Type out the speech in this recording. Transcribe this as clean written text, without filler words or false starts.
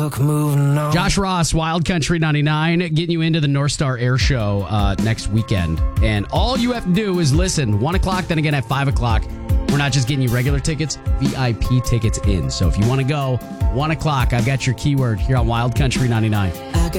Moving on. Josh Ross, Wild Country 99, getting you into the North Star Air Show next weekend. And all you have to do is listen. 1 o'clock, then again at 5 o'clock. We're not just getting you regular tickets, VIP tickets in. So if you want to go, 1 o'clock, I've got your keyword here on Wild Country 99.